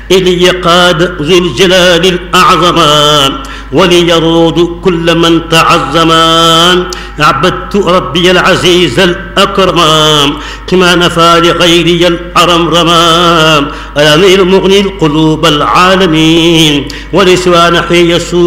إلي قاد ذي الجلال الأعظم وليرود كل من تعظما. عبدت ربي العزيز الأكرم كما نفى لغيري الأرمرما. الأمير مغني القلوب العالمين ولسوى نحي يسوع